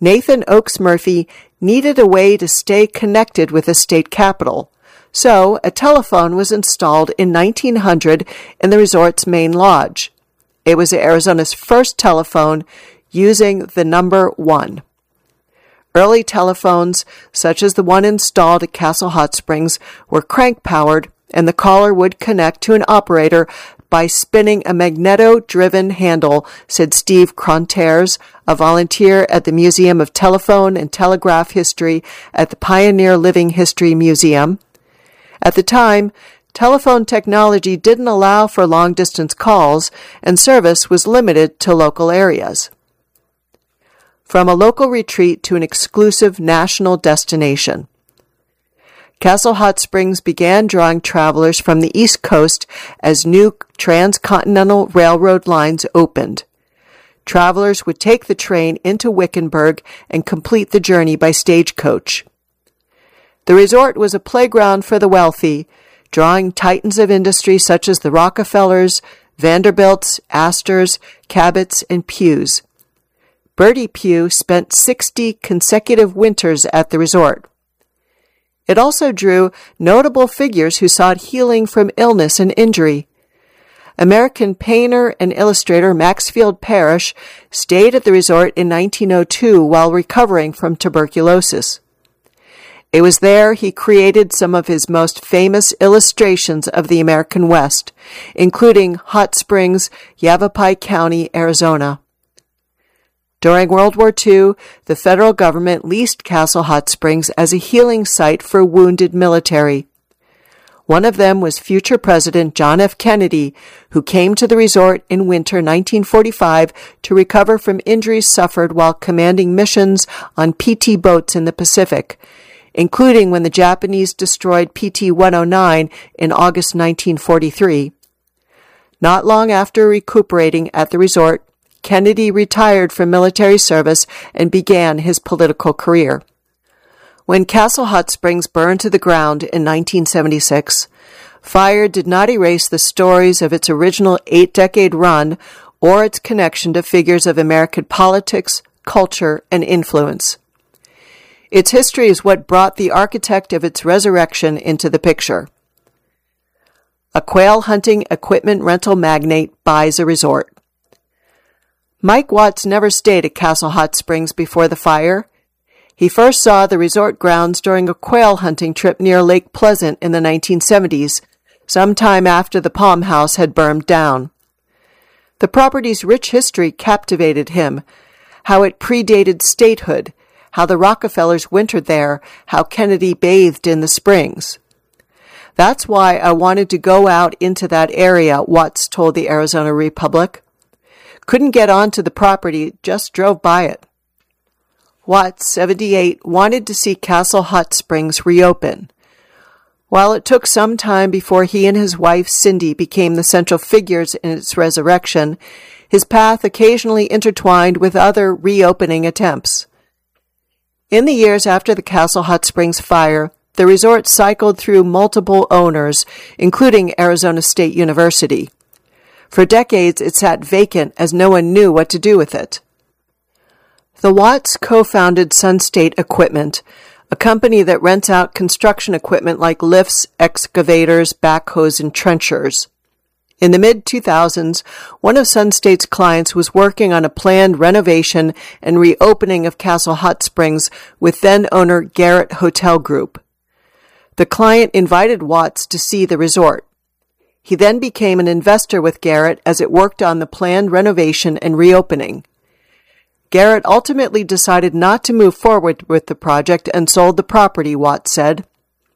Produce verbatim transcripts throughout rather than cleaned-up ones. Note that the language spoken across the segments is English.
Nathan Oakes Murphy needed a way to stay connected with the state capital, so a telephone was installed in nineteen hundred in the resort's main lodge. It was Arizona's first telephone using the number one. Early telephones, such as the one installed at Castle Hot Springs, were crank-powered, and the caller would connect to an operator by spinning a magneto-driven handle, said Steve Crontares, a volunteer at the Museum of Telephone and Telegraph History at the Pioneer Living History Museum. At the time, telephone technology didn't allow for long-distance calls, and service was limited to local areas. From a local retreat to an exclusive national destination. Castle Hot Springs began drawing travelers from the East Coast as new transcontinental railroad lines opened. Travelers would take the train into Wickenburg and complete the journey by stagecoach. The resort was a playground for the wealthy, drawing titans of industry such as the Rockefellers, Vanderbilts, Astors, Cabots, and Pews. Bertie Pugh spent sixty consecutive winters at the resort. It also drew notable figures who sought healing from illness and injury. American painter and illustrator Maxfield Parrish stayed at the resort in nineteen oh two while recovering from tuberculosis. It was there he created some of his most famous illustrations of the American West, including Hot Springs, Yavapai County, Arizona. During World War Two, the federal government leased Castle Hot Springs as a healing site for wounded military. One of them was future President John F. Kennedy, who came to the resort in winter nineteen forty-five to recover from injuries suffered while commanding missions on P T boats in the Pacific, including when the Japanese destroyed P T one oh nine in August nineteen forty-three. Not long after recuperating at the resort, Kennedy retired from military service and began his political career. When Castle Hot Springs burned to the ground in nineteen seventy-six, fire did not erase the stories of its original eight-decade run or its connection to figures of American politics, culture, and influence. Its history is what brought the architect of its resurrection into the picture. A quail hunting equipment rental magnate buys a resort. Mike Watts never stayed at Castle Hot Springs before the fire. He first saw the resort grounds during a quail hunting trip near Lake Pleasant in the nineteen seventies, sometime after the Palm House had burned down. The property's rich history captivated him, how it predated statehood, how the Rockefellers wintered there, how Kennedy bathed in the springs. That's why I wanted to go out into that area, Watts told the Arizona Republic. Couldn't get onto the property, just drove by it. Watts, seventy-eight, wanted to see Castle Hot Springs reopen. While it took some time before he and his wife Cindy became the central figures in its resurrection, his path occasionally intertwined with other reopening attempts. In the years after the Castle Hot Springs fire, the resort cycled through multiple owners, including Arizona State University. For decades, it sat vacant as no one knew what to do with it. The Watts co-founded Sunstate Equipment, a company that rents out construction equipment like lifts, excavators, backhoes, and trenchers. In the mid two thousands, one of Sunstate's clients was working on a planned renovation and reopening of Castle Hot Springs with then-owner Garrett Hotel Group. The client invited Watts to see the resort. He then became an investor with Garrett as it worked on the planned renovation and reopening. Garrett ultimately decided not to move forward with the project and sold the property, Watts said.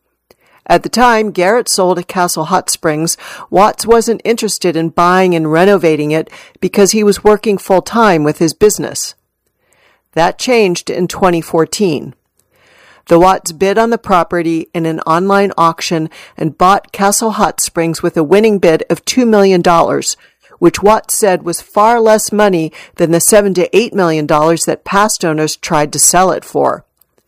At the time Garrett sold at Castle Hot Springs, Watts wasn't interested in buying and renovating it because he was working full-time with his business. That changed in twenty fourteen. The Watts bid on the property in an online auction and bought Castle Hot Springs with a winning bid of two million dollars, which Watts said was far less money than the seven to eight million dollars that past owners tried to sell it for.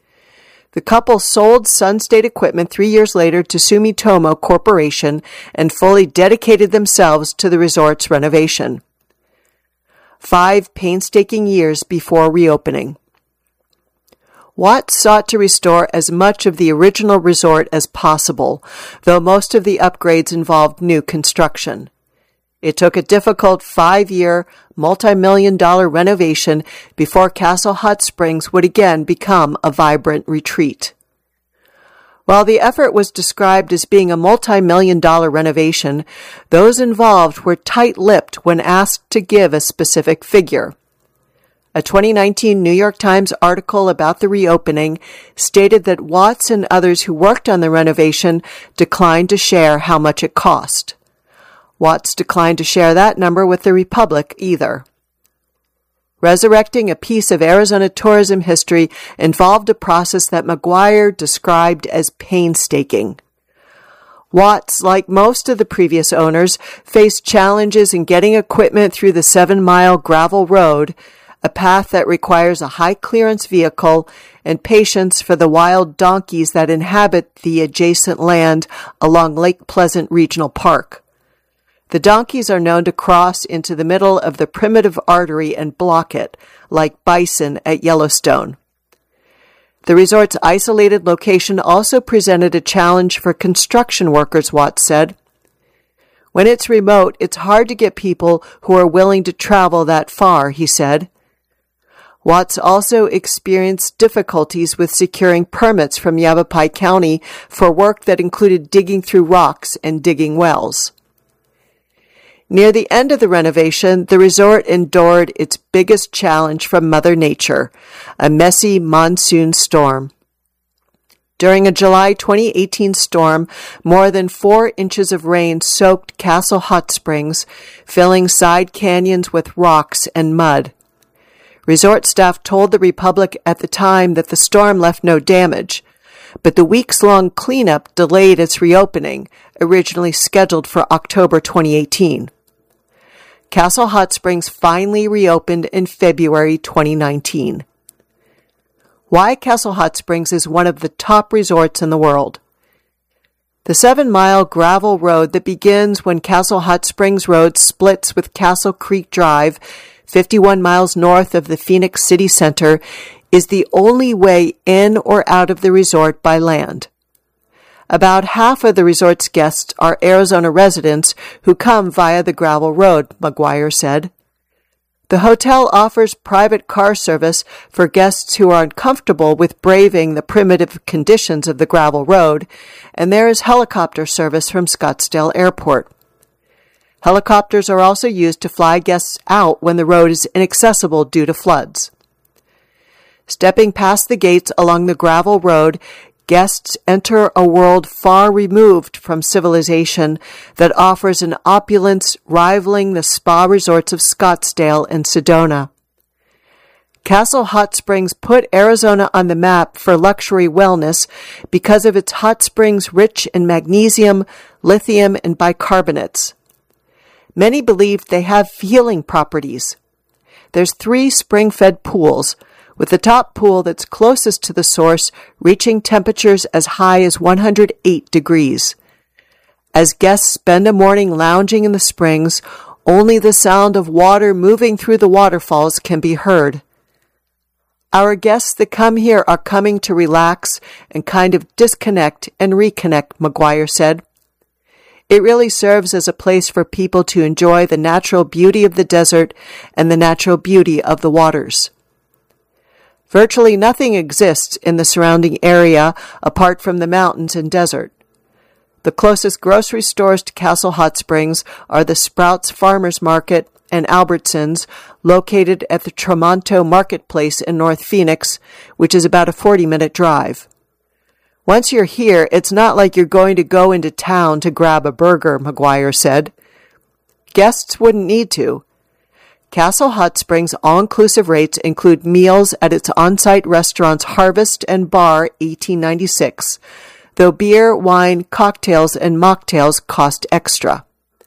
The couple sold Sunstate Equipment three years later to Sumitomo Corporation and fully dedicated themselves to the resort's renovation. Five painstaking years before reopening. Watts sought to restore as much of the original resort as possible, though most of the upgrades involved new construction. It took a difficult five-year, multi-million dollar renovation before Castle Hot Springs would again become a vibrant retreat. While the effort was described as being a multi-million dollar renovation, those involved were tight-lipped when asked to give a specific figure. A twenty nineteen New York Times article about the reopening stated that Watts and others who worked on the renovation declined to share how much it cost. Watts declined to share that number with the Republic either. Resurrecting a piece of Arizona tourism history involved a process that McGuire described as painstaking. Watts, like most of the previous owners, faced challenges in getting equipment through the seven-mile gravel road, a path that requires a high-clearance vehicle and patience for the wild donkeys that inhabit the adjacent land along Lake Pleasant Regional Park. The donkeys are known to cross into the middle of the primitive artery and block it, like bison at Yellowstone. The resort's isolated location also presented a challenge for construction workers, Watts said. When it's remote, it's hard to get people who are willing to travel that far, he said. Watts also experienced difficulties with securing permits from Yavapai County for work that included digging through rocks and digging wells. Near the end of the renovation, the resort endured its biggest challenge from Mother Nature, a messy monsoon storm. During a July twenty eighteen storm, more than four inches of rain soaked Castle Hot Springs, filling side canyons with rocks and mud. Resort staff told the Republic at the time that the storm left no damage, but the weeks-long cleanup delayed its reopening, originally scheduled for October twenty eighteen. Castle Hot Springs finally reopened in February twenty nineteen. Why Castle Hot Springs is one of the top resorts in the world. The seven-mile gravel road that begins when Castle Hot Springs Road splits with Castle Creek Drive, fifty-one miles north of the Phoenix City Center, is the only way in or out of the resort by land. About half of the resort's guests are Arizona residents who come via the gravel road, McGuire said. The hotel offers private car service for guests who are uncomfortable with braving the primitive conditions of the gravel road, and there is helicopter service from Scottsdale Airport. Helicopters are also used to fly guests out when the road is inaccessible due to floods. Stepping past the gates along the gravel road, guests enter a world far removed from civilization that offers an opulence rivaling the spa resorts of Scottsdale and Sedona. Castle Hot Springs put Arizona on the map for luxury wellness because of its hot springs rich in magnesium, lithium, and bicarbonates. Many believe they have healing properties. There's three spring-fed pools, with the top pool that's closest to the source reaching temperatures as high as one hundred eight degrees. As guests spend a morning lounging in the springs, only the sound of water moving through the waterfalls can be heard. Our guests that come here are coming to relax and kind of disconnect and reconnect, McGuire said. It really serves as a place for people to enjoy the natural beauty of the desert and the natural beauty of the waters. Virtually nothing exists in the surrounding area apart from the mountains and desert. The closest grocery stores to Castle Hot Springs are the Sprouts Farmers Market and Albertsons, located at the Tremonto Marketplace in North Phoenix, which is about a forty-minute drive. Once you're here, it's not like you're going to go into town to grab a burger, McGuire said. Guests wouldn't need to. Castle Hot Springs' all-inclusive rates include meals at its on-site restaurants Harvest and Bar eighteen ninety-six, though beer, wine, cocktails, and mocktails cost extra.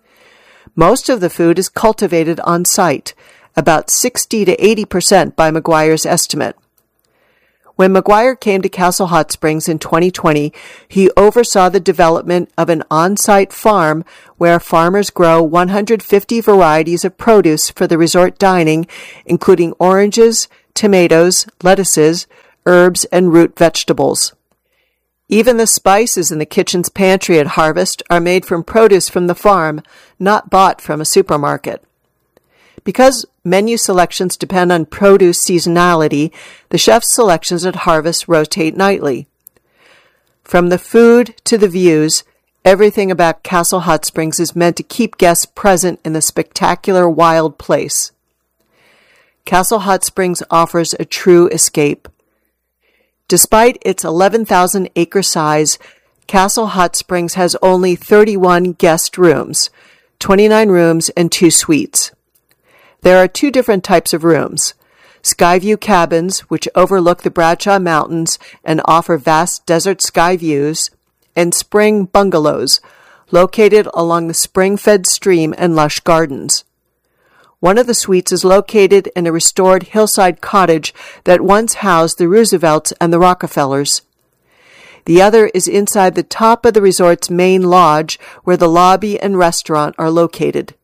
Most of the food is cultivated on-site, about sixty to eighty percent by McGuire's estimate. When McGuire came to Castle Hot Springs in twenty twenty, he oversaw the development of an on-site farm where farmers grow one hundred fifty varieties of produce for the resort dining, including oranges, tomatoes, lettuces, herbs, and root vegetables. Even the spices in the kitchen's pantry at Harvest are made from produce from the farm, not bought from a supermarket. Because menu selections depend on produce seasonality, the chef's selections at Harvest rotate nightly. From the food to the views, everything about Castle Hot Springs is meant to keep guests present in the spectacular wild place. Castle Hot Springs offers a true escape. Despite its eleven thousand acre size, Castle Hot Springs has only thirty-one guest rooms, twenty-nine rooms and two suites. There are two different types of rooms: Skyview cabins, which overlook the Bradshaw Mountains and offer vast desert sky views, and spring bungalows, located along the spring-fed stream and lush gardens. One of the suites is located in a restored hillside cottage that once housed the Roosevelts and the Rockefellers. The other is inside the top of the resort's main lodge, where the lobby and restaurant are located.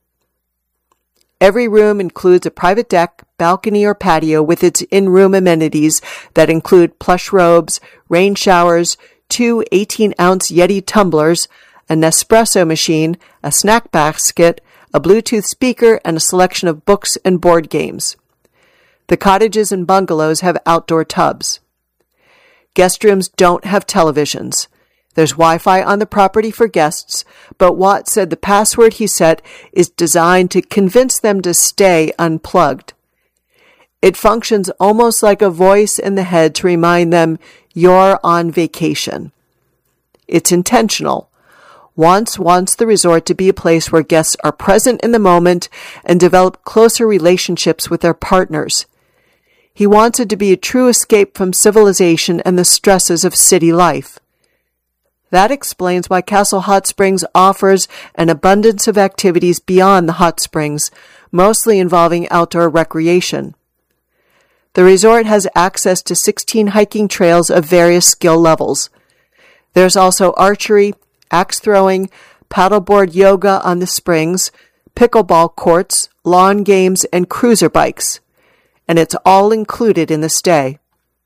Every room includes a private deck, balcony, or patio with its in-room amenities that include plush robes, rain showers, two eighteen-ounce Yeti tumblers, a Nespresso machine, a snack basket, a Bluetooth speaker, and a selection of books and board games. The cottages and bungalows have outdoor tubs. Guest rooms don't have televisions. There's Wi-Fi on the property for guests, but Watt said the password he set is designed to convince them to stay unplugged. It functions almost like a voice in the head to remind them you're on vacation. It's intentional. Watts wants the resort to be a place where guests are present in the moment and develop closer relationships with their partners. He wants it to be a true escape from civilization and the stresses of city life. That explains why Castle Hot Springs offers an abundance of activities beyond the hot springs, mostly involving outdoor recreation. The resort has access to sixteen hiking trails of various skill levels. There's also archery, axe throwing, paddleboard yoga on the springs, pickleball courts, lawn games, and cruiser bikes. And it's all included in the stay.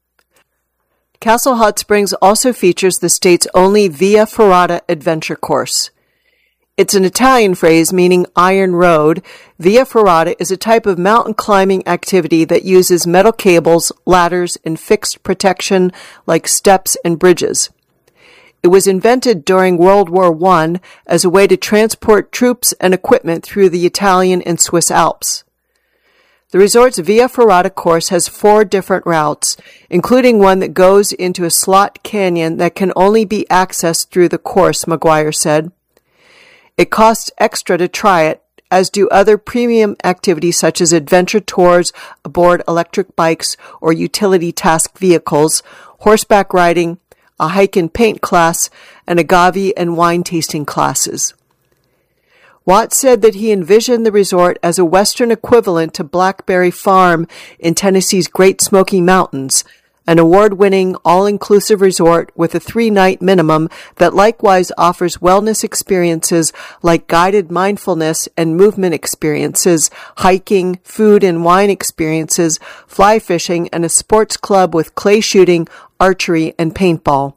Castle Hot Springs also features the state's only Via Ferrata adventure course. It's an Italian phrase meaning iron road. Via Ferrata is a type of mountain climbing activity that uses metal cables, ladders, and fixed protection like steps and bridges. It was invented during World War One as a way to transport troops and equipment through the Italian and Swiss Alps. The resort's Via Ferrata course has four different routes, including one that goes into a slot canyon that can only be accessed through the course, McGuire said. It costs extra to try it, as do other premium activities such as adventure tours aboard electric bikes or utility task vehicles, horseback riding, a hike and paint class, and agave and wine tasting classes. Watt said that he envisioned the resort as a Western equivalent to Blackberry Farm in Tennessee's Great Smoky Mountains, an award-winning, all-inclusive resort with a three-night minimum that likewise offers wellness experiences like guided mindfulness and movement experiences, hiking, food and wine experiences, fly fishing, and a sports club with clay shooting, archery, and paintball.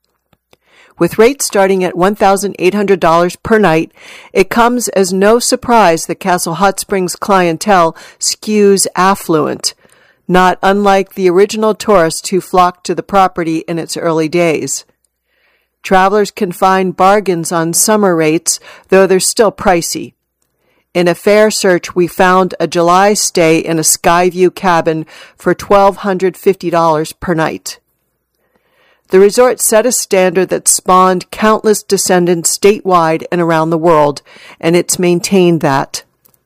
With rates starting at one thousand eight hundred dollars per night, it comes as no surprise that Castle Hot Springs clientele skews affluent, not unlike the original tourists who flocked to the property in its early days. Travelers can find bargains on summer rates, though they're still pricey. In a fare search, we found a July stay in a Skyview cabin for one thousand two hundred fifty dollars per night. The resort set a standard that spawned countless descendants statewide and around the world, and it's maintained that.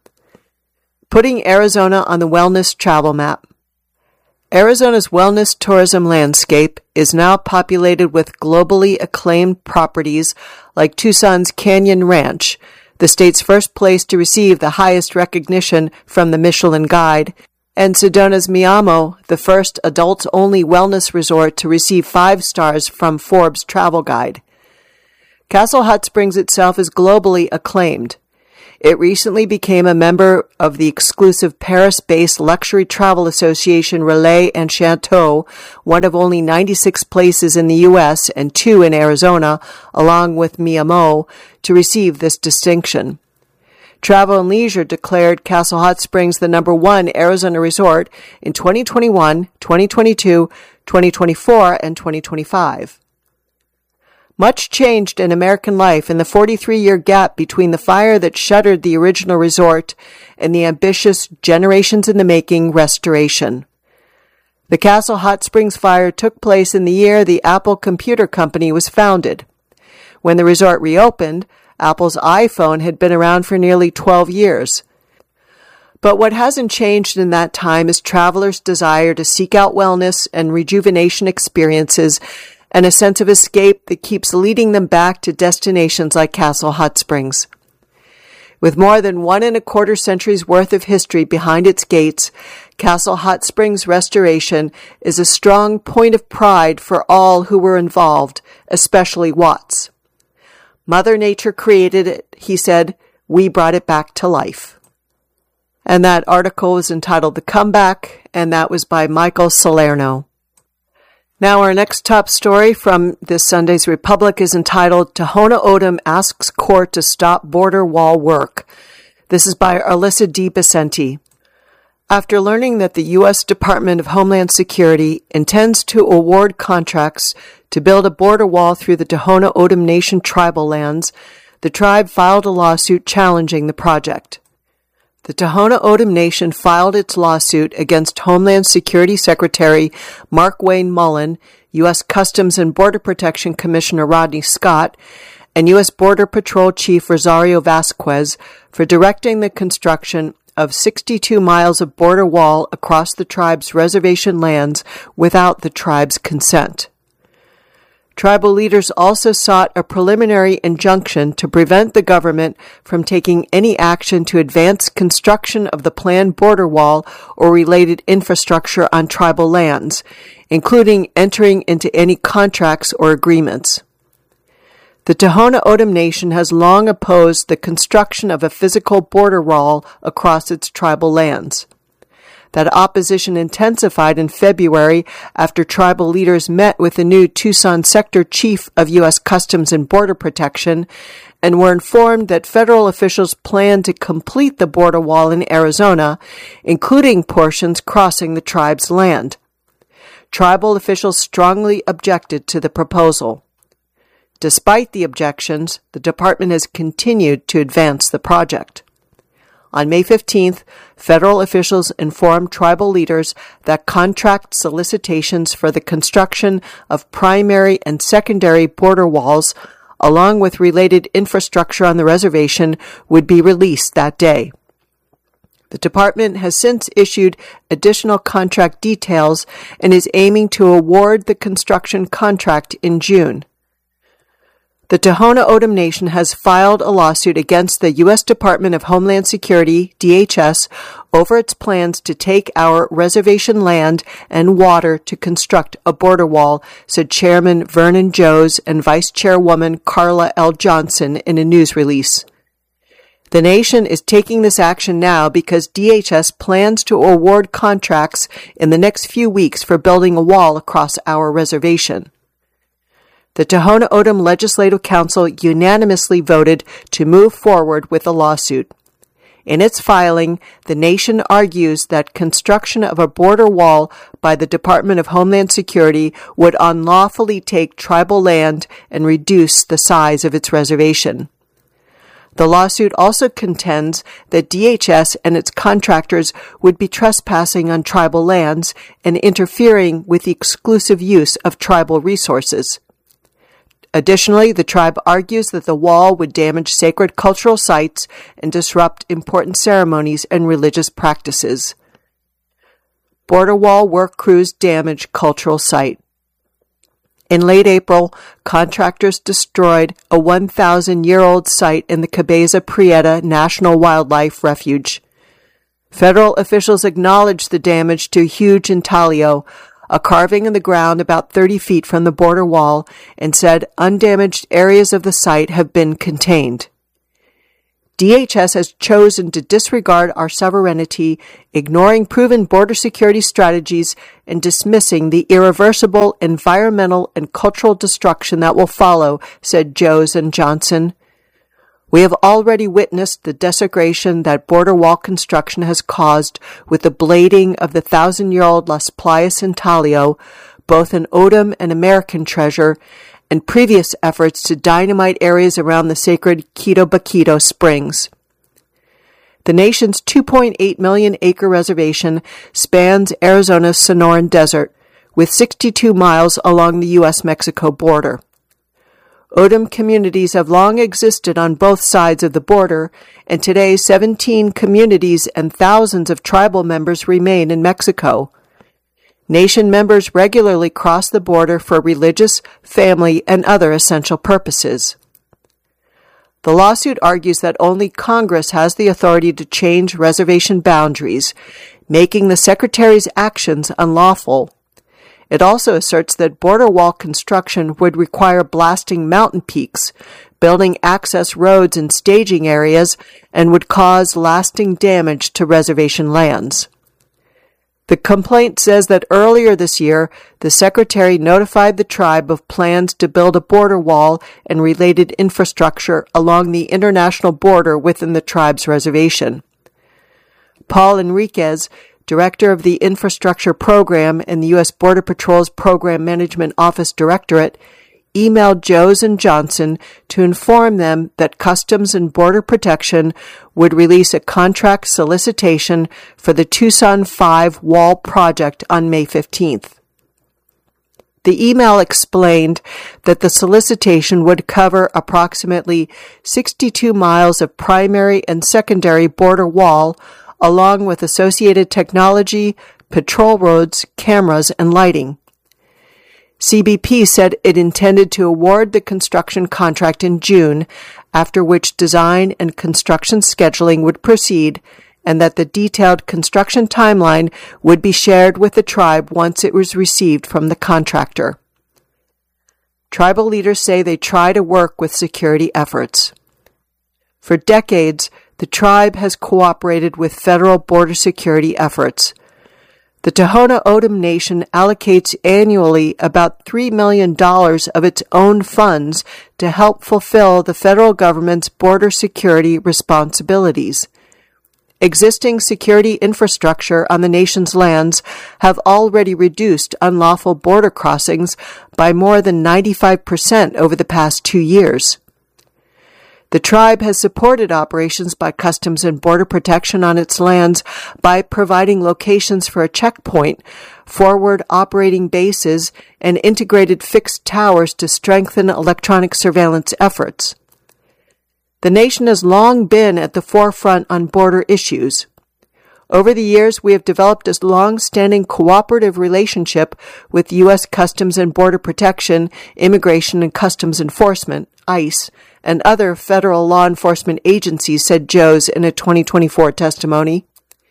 Putting Arizona on the wellness travel map. Arizona's wellness tourism landscape is now populated with globally acclaimed properties like Tucson's Canyon Ranch, the state's first place to receive the highest recognition from the Michelin Guide, and Sedona's Mi Amo, the first adults-only wellness resort to receive five stars from Forbes Travel Guide. Castle Hot Springs itself is globally acclaimed. It recently became a member of the exclusive Paris-based luxury travel association Relais and Chateau, one of only ninety-six places in the U S and two in Arizona, along with Miami, to receive this distinction. Travel and Leisure declared Castle Hot Springs the number one Arizona resort in twenty twenty-one, twenty twenty-two, twenty twenty-four, and twenty twenty-five. Much changed in American life in the forty-three-year gap between the fire that shuttered the original resort and the ambitious generations-in-the-making restoration. The Castle Hot Springs fire took place in the year the Apple Computer Company was founded. When the resort reopened, Apple's iPhone had been around for nearly twelve years. But what hasn't changed in that time is travelers' desire to seek out wellness and rejuvenation experiences and a sense of escape that keeps leading them back to destinations like Castle Hot Springs. With more than one and a quarter centuries worth of history behind its gates, Castle Hot Springs restoration is a strong point of pride for all who were involved, especially Watts. Mother Nature created it, he said. We brought it back to life. And that article was entitled The Comeback, and that was by Michael Salerno. Now our next top story from this Sunday's Republic is entitled Tohono O'odham Asks Court to Stop Border Wall Work. This is by Alyssa DeBacenti. After learning that the U S Department of Homeland Security intends to award contracts to build a border wall through the Tohono O'odham Nation tribal lands, the tribe filed a lawsuit challenging the project. The Tohono O'odham Nation filed its lawsuit against Homeland Security Secretary Mark Wayne Mullen, U S Customs and Border Protection Commissioner Rodney Scott, and U S Border Patrol Chief Rosario Vasquez for directing the construction of sixty-two miles of border wall across the tribe's reservation lands without the tribe's consent. Tribal leaders also sought a preliminary injunction to prevent the government from taking any action to advance construction of the planned border wall or related infrastructure on tribal lands, including entering into any contracts or agreements. The Tohono O'odham Nation has long opposed the construction of a physical border wall across its tribal lands. That opposition intensified in February after tribal leaders met with the new Tucson Sector Chief of U S Customs and Border Protection and were informed that federal officials plan to complete the border wall in Arizona, including portions crossing the tribe's land. Tribal officials strongly objected to the proposal. Despite the objections, the department has continued to advance the project. On May fifteenth, federal officials informed tribal leaders that contract solicitations for the construction of primary and secondary border walls, along with related infrastructure on the reservation, would be released that day. The department has since issued additional contract details and is aiming to award the construction contract in June. The Tohono O'odham Nation has filed a lawsuit against the U S Department of Homeland Security, D H S, over its plans to take our reservation land and water to construct a border wall, said Chairman Vernon Joes and Vice Chairwoman Carla L. Johnson in a news release. The nation is taking this action now because D H S plans to award contracts in the next few weeks for building a wall across our reservation. The Tohono O'odham Legislative Council unanimously voted to move forward with the lawsuit. In its filing, the nation argues that construction of a border wall by the Department of Homeland Security would unlawfully take tribal land and reduce the size of its reservation. The lawsuit also contends that D H S and its contractors would be trespassing on tribal lands and interfering with the exclusive use of tribal resources. Additionally, the tribe argues that the wall would damage sacred cultural sites and disrupt important ceremonies and religious practices. Border wall work crews damage cultural site. In late April, contractors destroyed a one thousand year old site in the Cabeza Prieta National Wildlife Refuge. Federal officials acknowledged the damage to huge intaglio, a carving in the ground about thirty feet from the border wall, and said undamaged areas of the site have been contained. D H S has chosen to disregard our sovereignty, ignoring proven border security strategies and dismissing the irreversible environmental and cultural destruction that will follow, said Jones and Johnson. We have already witnessed the desecration that border wall construction has caused with the blading of the thousand-year-old Las Playas Intalio, both an Odom and American treasure, and previous efforts to dynamite areas around the sacred Quito Baquito Springs. The nation's two point eight million acre reservation spans Arizona's Sonoran Desert, with sixty-two miles along the U S Mexico border. Odom communities have long existed on both sides of the border, and today seventeen communities and thousands of tribal members remain in Mexico. Nation members regularly cross the border for religious, family, and other essential purposes. The lawsuit argues that only Congress has the authority to change reservation boundaries, making the Secretary's actions unlawful. It also asserts that border wall construction would require blasting mountain peaks, building access roads and staging areas, and would cause lasting damage to reservation lands. The complaint says that earlier this year, the Secretary notified the tribe of plans to build a border wall and related infrastructure along the international border within the tribe's reservation. Paul Enriquez, Director of the Infrastructure Program in the U S Border Patrol's Program Management Office Directorate, emailed Jones and Johnson to inform them that Customs and Border Protection would release a contract solicitation for the Tucson five Wall project on May fifteenth. The email explained that the solicitation would cover approximately sixty-two miles of primary and secondary border wall, along with associated technology, patrol roads, cameras, and lighting. C B P said it intended to award the construction contract in June, after which design and construction scheduling would proceed, and that the detailed construction timeline would be shared with the tribe once it was received from the contractor. Tribal leaders say they try to work with security efforts. For decades, the tribe has cooperated with federal border security efforts. The Tohono O'odham Nation allocates annually about three million dollars of its own funds to help fulfill the federal government's border security responsibilities. Existing security infrastructure on the nation's lands have already reduced unlawful border crossings by more than ninety-five percent over the past two years. The tribe has supported operations by Customs and Border Protection on its lands by providing locations for a checkpoint, forward operating bases, and integrated fixed towers to strengthen electronic surveillance efforts. The nation has long been at the forefront on border issues. Over the years, we have developed a long-standing cooperative relationship with U S Customs and Border Protection, Immigration and Customs Enforcement, ICE, and other federal law enforcement agencies, said Jones in a twenty twenty-four testimony.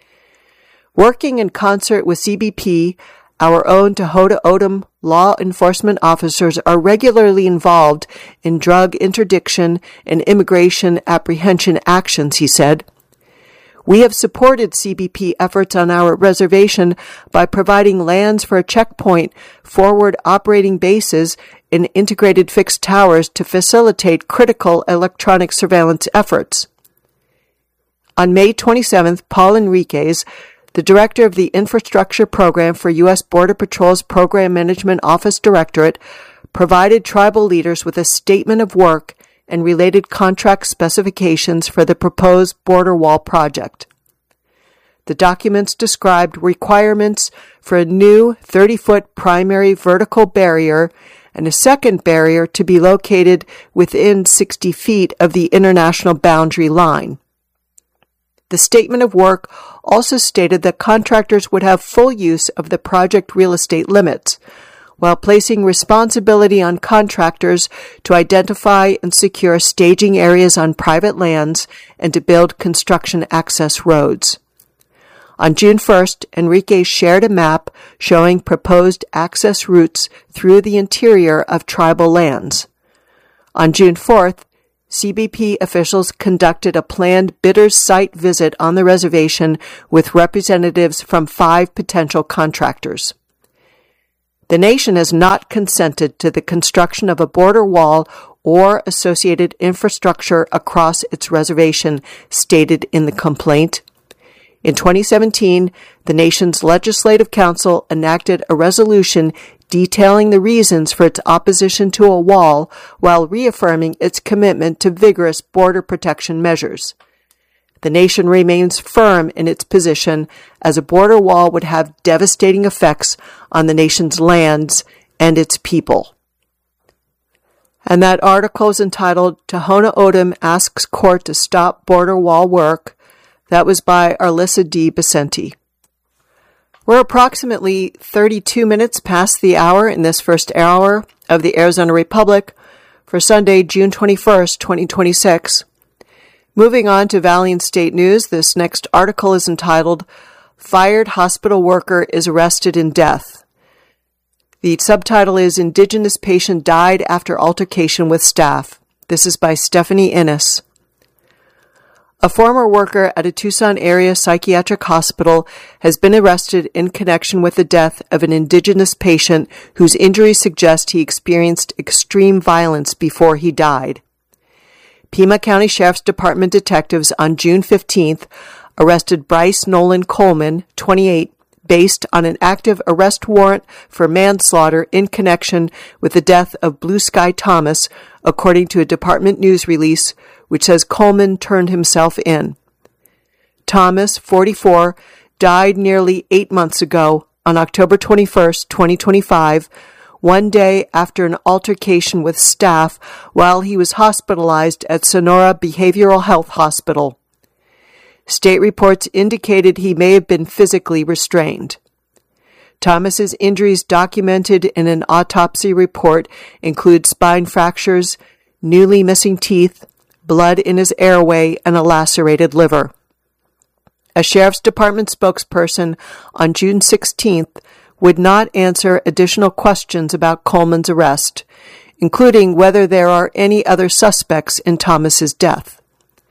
Working in concert with C B P, our own Tohono O'odham law enforcement officers are regularly involved in drug interdiction and immigration apprehension actions, he said. We have supported C B P efforts on our reservation by providing lands for a checkpoint, forward operating bases, and integrated fixed towers to facilitate critical electronic surveillance efforts. On May twenty-seventh, Paul Enriquez, the director of the Infrastructure Program for U S Border Patrol's Program Management Office Directorate, provided tribal leaders with a statement of work and related contract specifications for the proposed border wall project. The documents described requirements for a new thirty-foot primary vertical barrier and a second barrier to be located within sixty feet of the international boundary line. The statement of work also stated that contractors would have full use of the project real estate limits, while placing responsibility on contractors to identify and secure staging areas on private lands and to build construction access roads. On June first, Enriquez shared a map showing proposed access routes through the interior of tribal lands. On June fourth, C B P officials conducted a planned bidder's site visit on the reservation with representatives from five potential contractors. The nation has not consented to the construction of a border wall or associated infrastructure across its reservation, stated in the complaint. In twenty seventeen, the nation's Legislative Council enacted a resolution detailing the reasons for its opposition to a wall while reaffirming its commitment to vigorous border protection measures. The nation remains firm in its position, as a border wall would have devastating effects on the nation's lands and its people. And that article is entitled Tohono O'odham Asks Court to Stop Border Wall Work. That was by Arlissa D. Becenti. We're approximately thirty-two minutes past the hour in this first hour of the Arizona Republic for Sunday, June twenty-first, twenty twenty-six. Moving on to Valiant State News, this next article is entitled Fired Hospital Worker is Arrested in Death. The subtitle is Indigenous Patient Died After Altercation with Staff. This is by Stephanie Innes. A former worker at a Tucson area psychiatric hospital has been arrested in connection with the death of an Indigenous patient whose injuries suggest he experienced extreme violence before he died. Pima County Sheriff's Department detectives on June fifteenth arrested Bryce Nolan Coleman, twenty-eight, based on an active arrest warrant for manslaughter in connection with the death of Blue Sky Thomas, according to a department news release which says Coleman turned himself in. Thomas, forty-four, died nearly eight months ago on October twenty-first, twenty twenty-five, one day after an altercation with staff while he was hospitalized at Sonora Behavioral Health Hospital. State reports indicated he may have been physically restrained. Thomas's injuries documented in an autopsy report include spine fractures, newly missing teeth, blood in his airway, and a lacerated liver. A Sheriff's Department spokesperson on June sixteenth would not answer additional questions about Coleman's arrest, including whether there are any other suspects in Thomas's death.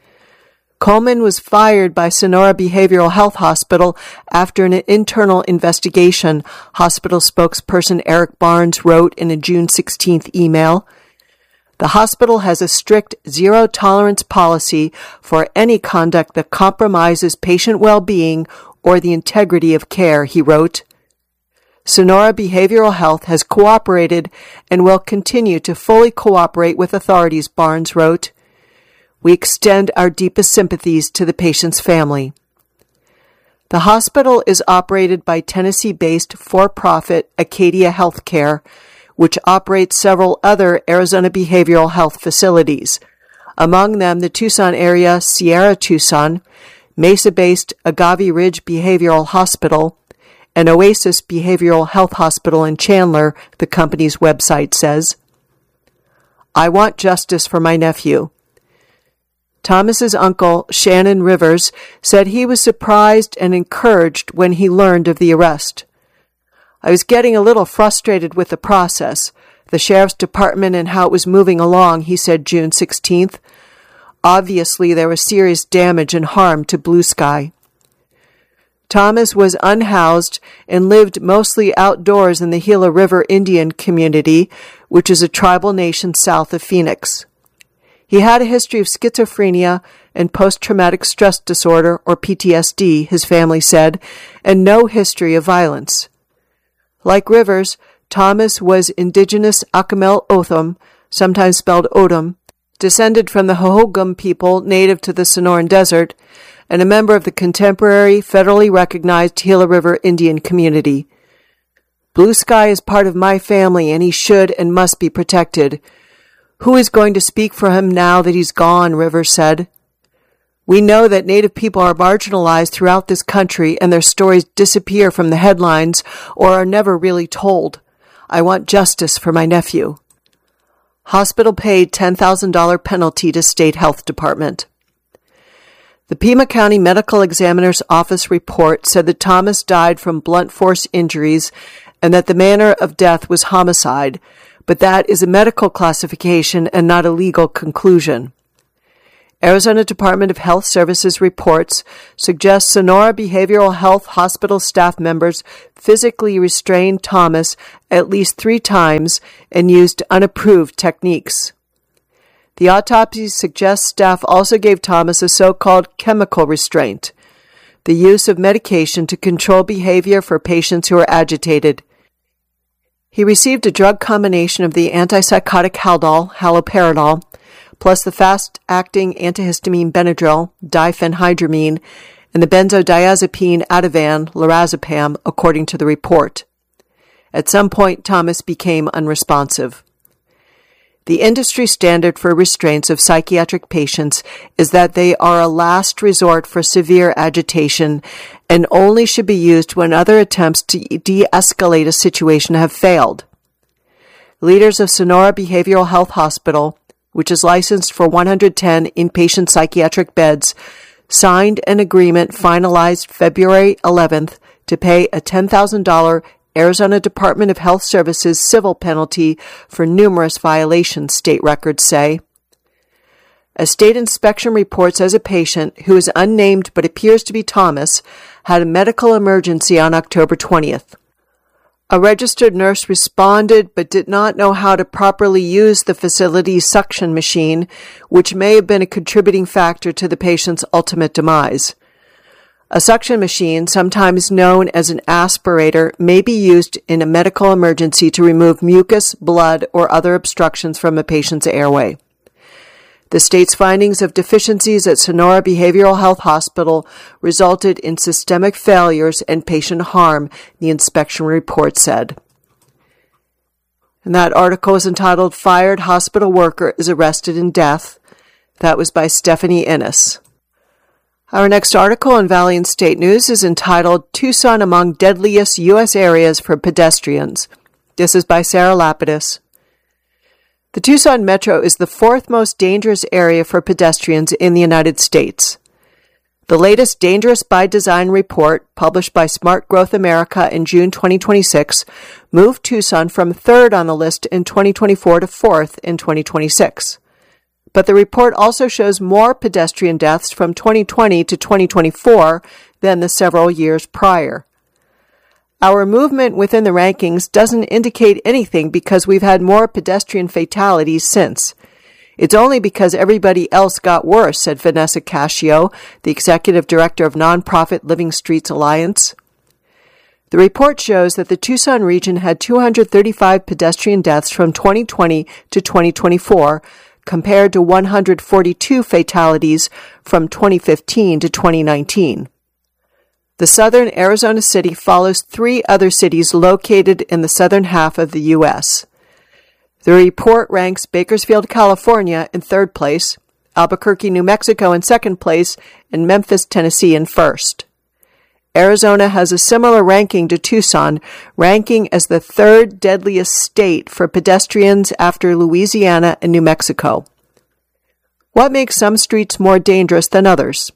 Coleman was fired by Sonora Behavioral Health Hospital after an internal investigation, hospital spokesperson Eric Barnes wrote in a June sixteenth email. The hospital has a strict zero-tolerance policy for any conduct that compromises patient well-being or the integrity of care, he wrote. Sonora Behavioral Health has cooperated and will continue to fully cooperate with authorities, Barnes wrote. We extend our deepest sympathies to the patient's family. The hospital is operated by Tennessee-based for-profit Acadia Healthcare, which operates several other Arizona behavioral health facilities, among them the Tucson area Sierra Tucson, Mesa-based Agave Ridge Behavioral Hospital, and Oasis Behavioral Health Hospital in Chandler, the company's website says. I want justice for my nephew. Thomas's uncle, Shannon Rivers, said he was surprised and encouraged when he learned of the arrest. I was getting a little frustrated with the process, the Sheriff's Department and how it was moving along, he said June sixteenth. Obviously, there was serious damage and harm to Blue Sky. Thomas was unhoused and lived mostly outdoors in the Gila River Indian community, which is a tribal nation south of Phoenix. He had a history of schizophrenia and post-traumatic stress disorder, or P T S D, his family said, and no history of violence. Like Rivers, Thomas was indigenous Acamel O'odham, sometimes spelled O'odham, descended from the Hohokam people native to the Sonoran Desert, and a member of the contemporary, federally recognized Gila River Indian community. Blue Sky is part of my family, and he should and must be protected. Who is going to speak for him now that he's gone, Rivers said. We know that Native people are marginalized throughout this country and their stories disappear from the headlines or are never really told. I want justice for my nephew. Hospital paid ten thousand dollars penalty to State Health Department. The Pima County Medical Examiner's Office report said that Thomas died from blunt force injuries and that the manner of death was homicide, but that is a medical classification and not a legal conclusion. Arizona Department of Health Services reports suggest Sonora Behavioral Health Hospital staff members physically restrained Thomas at least three times and used unapproved techniques. The autopsy suggests staff also gave Thomas a so-called chemical restraint, the use of medication to control behavior for patients who are agitated. He received a drug combination of the antipsychotic Haldol, haloperidol, plus the fast-acting antihistamine Benadryl, diphenhydramine, and the benzodiazepine Ativan, lorazepam, according to the report. At some point, Thomas became unresponsive. The industry standard for restraints of psychiatric patients is that they are a last resort for severe agitation and only should be used when other attempts to de-escalate a situation have failed. Leaders of Sonora Behavioral Health Hospital, which is licensed for one hundred ten inpatient psychiatric beds, signed an agreement finalized February eleventh to pay a ten thousand dollars Arizona Department of Health Services civil penalty for numerous violations, state records say. A state inspection report says a patient, who is unnamed but appears to be Thomas, had a medical emergency on October twentieth. A registered nurse responded but did not know how to properly use the facility's suction machine, which may have been a contributing factor to the patient's ultimate demise. A suction machine, sometimes known as an aspirator, may be used in a medical emergency to remove mucus, blood, or other obstructions from a patient's airway. The state's findings of deficiencies at Sonora Behavioral Health Hospital resulted in systemic failures and patient harm, the inspection report said. And that article is entitled, Fired Hospital Worker is Arrested in Death. That was by Stephanie Innes. Our next article in Valiant State News is entitled, Tucson Among Deadliest U S Areas for Pedestrians. This is by Sarah Lapidus. The Tucson Metro is the fourth most dangerous area for pedestrians in the United States. The latest Dangerous by Design report, published by Smart Growth America in June twenty twenty-six, moved Tucson from third on the list in twenty twenty-four to fourth in twenty twenty-six. But the report also shows more pedestrian deaths from twenty twenty to twenty twenty-four than the several years prior. Our movement within the rankings doesn't indicate anything because we've had more pedestrian fatalities since. It's only because everybody else got worse, said Vanessa Cascio, the executive director of nonprofit Living Streets Alliance. The report shows that the Tucson region had two hundred thirty-five pedestrian deaths from twenty twenty to twenty twenty-four, compared to one hundred forty-two fatalities from twenty fifteen to twenty nineteen. The southern Arizona city follows three other cities located in the southern half of the U S. The report ranks Bakersfield, California in third place, Albuquerque, New Mexico in second place, and Memphis, Tennessee in first. Arizona has a similar ranking to Tucson, ranking as the third deadliest state for pedestrians after Louisiana and New Mexico. What makes some streets more dangerous than others?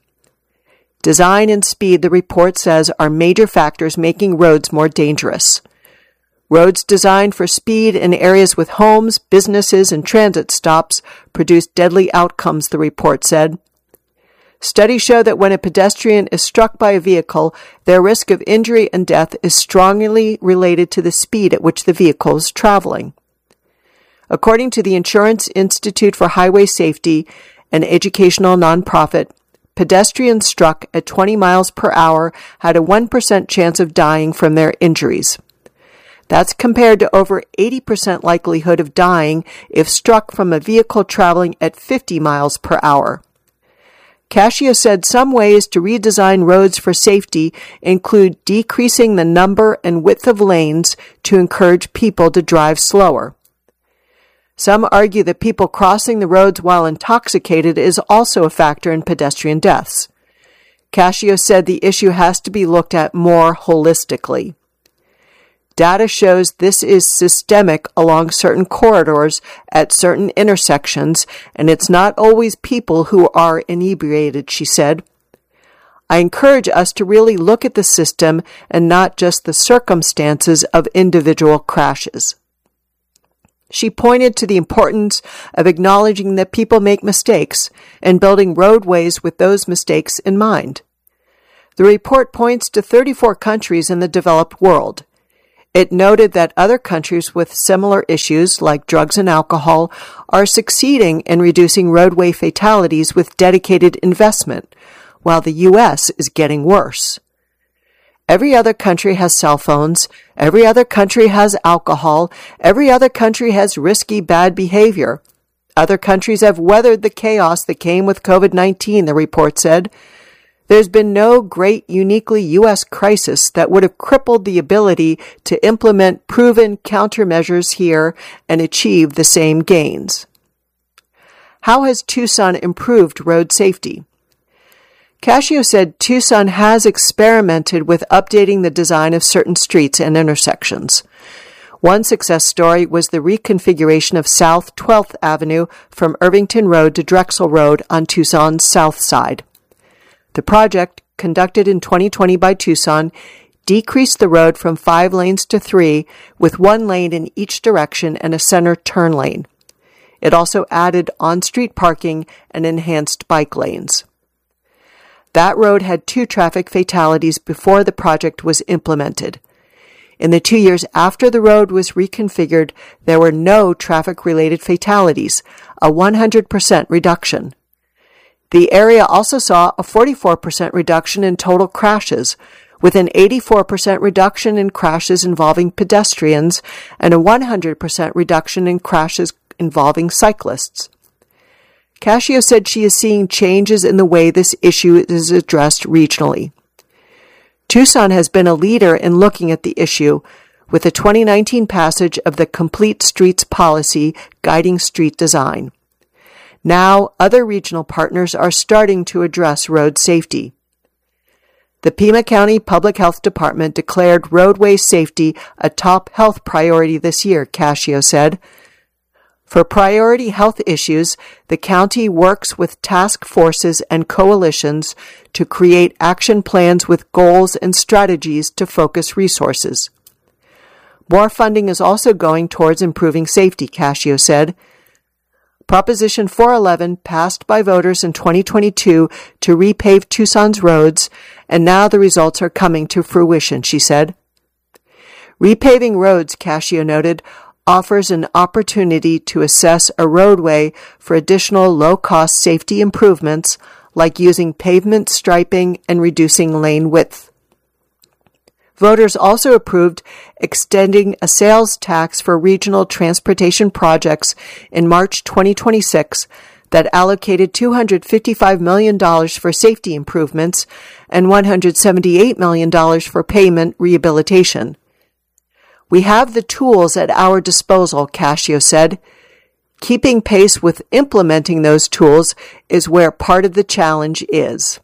Design and speed, the report says, are major factors making roads more dangerous. Roads designed for speed in areas with homes, businesses, and transit stops produce deadly outcomes, the report said. Studies show that when a pedestrian is struck by a vehicle, their risk of injury and death is strongly related to the speed at which the vehicle is traveling. According to the Insurance Institute for Highway Safety, an educational nonprofit, pedestrians struck at twenty miles per hour had a one percent chance of dying from their injuries. That's compared to over eighty percent likelihood of dying if struck from a vehicle traveling at fifty miles per hour. Cascio said some ways to redesign roads for safety include decreasing the number and width of lanes to encourage people to drive slower. Some argue that people crossing the roads while intoxicated is also a factor in pedestrian deaths. Cascio said the issue has to be looked at more holistically. Data shows this is systemic along certain corridors at certain intersections, and it's not always people who are inebriated, she said. I encourage us to really look at the system and not just the circumstances of individual crashes. she pointed to the importance of acknowledging that people make mistakes and building roadways with those mistakes in mind. The report points to thirty-four countries in the developed world. It noted that other countries with similar issues, like drugs and alcohol, are succeeding in reducing roadway fatalities with dedicated investment, while the U S is getting worse. Every other country has cell phones. Every other country has alcohol. Every other country has risky, bad behavior. Other countries have weathered the chaos that came with COVID nineteen, the report said. There's been no great, uniquely U S crisis that would have crippled the ability to implement proven countermeasures here and achieve the same gains. How has Tucson improved road safety? Cascio said Tucson has experimented with updating the design of certain streets and intersections. One success story was the reconfiguration of South twelfth Avenue from Irvington Road to Drexel Road on Tucson's south side. The project, conducted in twenty twenty by Tucson, decreased the road from five lanes to three, with one lane in each direction and a center turn lane. It also added on-street parking and enhanced bike lanes. That road had two traffic fatalities before the project was implemented. In the two years after the road was reconfigured, there were no traffic-related fatalities, a one hundred percent reduction. The area also saw a forty-four percent reduction in total crashes, with an eighty-four percent reduction in crashes involving pedestrians and a one hundred percent reduction in crashes involving cyclists. Cascio said she is seeing changes in the way this issue is addressed regionally. Tucson has been a leader in looking at the issue, with the twenty nineteen passage of the Complete Streets Policy guiding street design. Now, other regional partners are starting to address road safety. The Pima County Public Health Department declared roadway safety a top health priority this year, Cascio said. For priority health issues, the county works with task forces and coalitions to create action plans with goals and strategies to focus resources. More funding is also going towards improving safety, Cascio said. Proposition four eleven passed by voters in twenty twenty-two to repave Tucson's roads, and now the results are coming to fruition, she said. Repaving roads, Cascio noted, offers an opportunity to assess a roadway for additional low-cost safety improvements like using pavement striping and reducing lane width. Voters also approved extending a sales tax for regional transportation projects in March twenty twenty-six that allocated two hundred fifty-five million dollars for safety improvements and one hundred seventy-eight million dollars for pavement rehabilitation. We have the tools at our disposal, Cascio said. Keeping pace with implementing those tools is where part of the challenge is.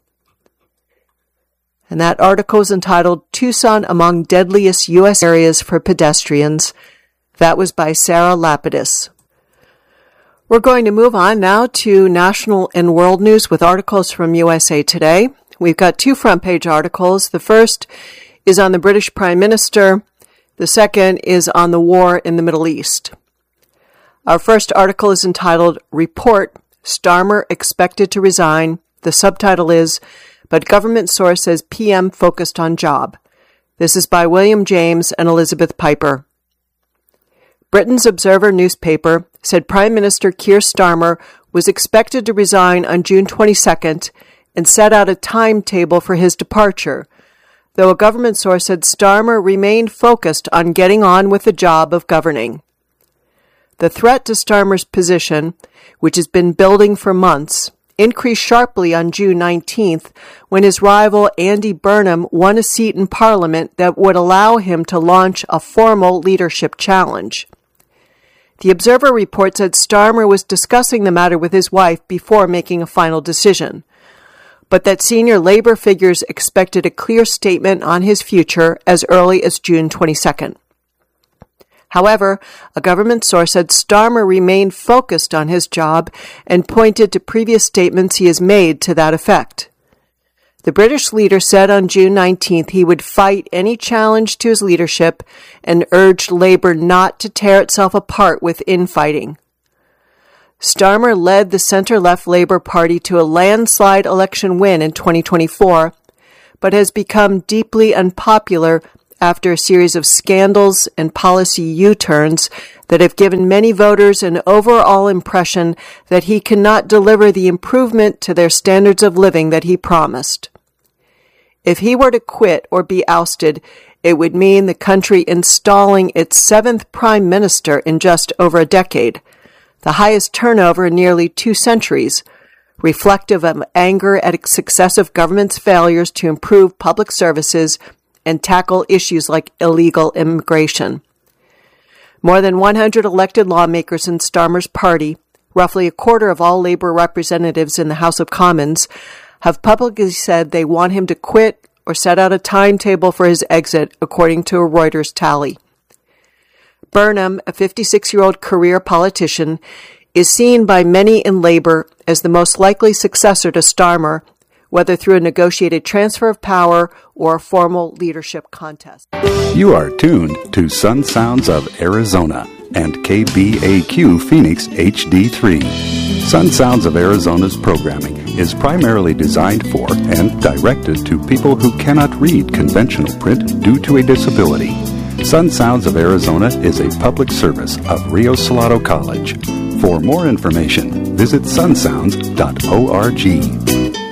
And that article is entitled Tucson Among Deadliest U S Areas for Pedestrians. That was by Sarah Lapidus. We're going to move on now to national and world news with articles from U S A Today. We've got two front page articles. The first is on the British Prime Minister. The second is on the war in the Middle East. Our first article is entitled Report, Starmer Expected to Resign. The subtitle is But Government Source Says P M Focused on Job. This is by William James and Elizabeth Piper. Britain's Observer newspaper said Prime Minister Keir Starmer was expected to resign on June twenty-second and set out a timetable for his departure, though a government source said Starmer remained focused on getting on with the job of governing. The threat to Starmer's position, which has been building for months, increased sharply on June nineteenth when his rival Andy Burnham won a seat in Parliament that would allow him to launch a formal leadership challenge. The Observer report said Starmer was discussing the matter with his wife before making a final decision, but that senior Labour figures expected a clear statement on his future as early as June twenty-second. However, a government source said Starmer remained focused on his job and pointed to previous statements he has made to that effect. The British leader said on June nineteenth he would fight any challenge to his leadership and urged Labour not to tear itself apart with infighting. Starmer led the centre-left Labour Party to a landslide election win in twenty twenty-four, but has become deeply unpopular after a series of scandals and policy U-turns that have given many voters an overall impression that he cannot deliver the improvement to their standards of living that he promised. If he were to quit or be ousted, it would mean the country installing its seventh prime minister in just over a decade, the highest turnover in nearly two centuries, reflective of anger at successive governments' failures to improve public services and tackle issues like illegal immigration. More than one hundred elected lawmakers in Starmer's party, roughly a quarter of all Labour representatives in the House of Commons, have publicly said they want him to quit or set out a timetable for his exit, according to a Reuters tally. Burnham, a fifty-six-year-old career politician, is seen by many in Labour as the most likely successor to Starmer, whether through a negotiated transfer of power or a formal leadership contest. You are tuned to Sun Sounds of Arizona and K B A Q Phoenix H D three. Sun Sounds of Arizona's programming is primarily designed for and directed to people who cannot read conventional print due to a disability. Sun Sounds of Arizona is a public service of Rio Salado College. For more information, visit sun sounds dot org.